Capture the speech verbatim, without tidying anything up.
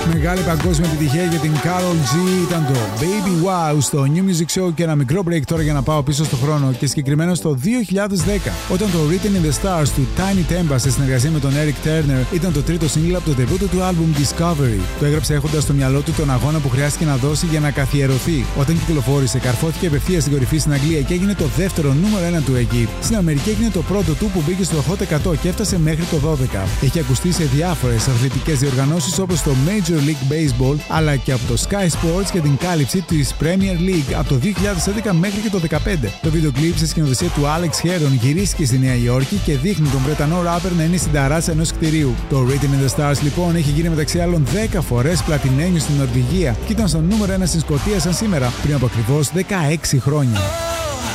Μεγάλη παγκόσμια επιτυχία για την Karol G ήταν το Baby Wow στο New Music Show. Και ένα μικρό break τώρα για να πάω πίσω στο χρόνο και συγκεκριμένα στο δύο χιλιάδες δέκα, όταν το Written in the Stars του Tiny Tempa σε συνεργασία με τον Eric Turner ήταν το τρίτο single από το debut του άλμπουμ Discovery. Το έγραψε έχοντας στο μυαλό του τον αγώνα που χρειάστηκε να δώσει για να καθιερωθεί. Όταν κυκλοφόρησε, καρφώθηκε απευθεία στην κορυφή στην Αγγλία και έγινε το δεύτερο νούμερο ένα του εκεί. Στην Αμερική έγινε το πρώτο του που μπήκε στο Hot εκατό και έφτασε μέχρι το δώδεκα. Έχει ακουστεί σε διάφορες αθλητικές διοργανώσεις όπως το Major League Baseball, αλλά και από το Sky Sports και την κάλυψη της Premier League από το δύο χιλιάδες έντεκα μέχρι και το δύο χιλιάδες δεκαπέντε. Το βίντεο κλιπ σε σκηνοθεσία του Alex Heron γυρίστηκε στη Νέα Υόρκη και δείχνει τον Βρετανό ράπερ να είναι στην ταράτσα ενός κτηρίου. Το Written in the Stars λοιπόν έχει γίνει μεταξύ άλλων δέκα φορές πλατινένιο στην Νορβηγία και ήταν στο νούμερο ένα στην Σκωτία σαν σήμερα, πριν από ακριβώς δεκαέξι χρόνια.